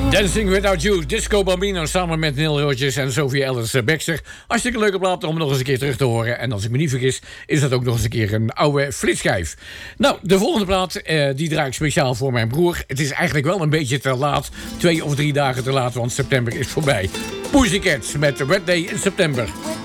Dancing Without You, Disco Bambino samen met Neil Rodgers en Sophie Ellis-Bextor. Hartstikke leuke plaat om nog eens een keer terug te horen. En als ik me niet vergis, is dat ook nog eens een keer een oude flitsschijf. Nou, de volgende plaat, die draai ik speciaal voor mijn broer. Het is eigenlijk wel een beetje te laat. 2 of 3 dagen te laat, want september is voorbij. Pussycats met Red Day in September.